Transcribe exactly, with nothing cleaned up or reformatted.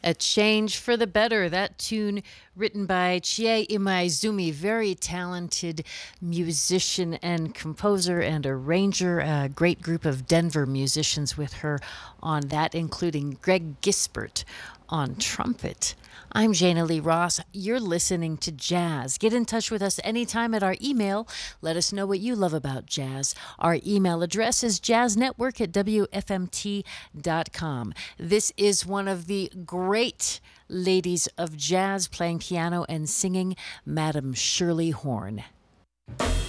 A Change for the Better. That tune written by Chie Imaizumi, very talented musician and composer and arranger. A great group of Denver musicians with her on that, including Greg Gisbert on trumpet. I'm Jana Lee Ross. You're listening to Jazz. Get in touch with us anytime at our email. Let us know what you love about jazz. Our email address is jazznetwork at w f m t dot com. This is one of the great ladies of jazz playing piano and singing, Madam Shirley Horn.